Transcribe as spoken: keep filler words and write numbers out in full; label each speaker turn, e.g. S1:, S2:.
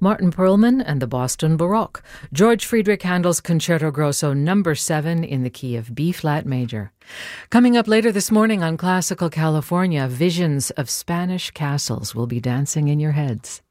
S1: Martin Perlman and the Boston Baroque. George Friedrich Handel's Concerto Grosso number seven in the key of B-flat major. Coming up later this morning on Classical California, visions of Spanish castles will be dancing in your heads.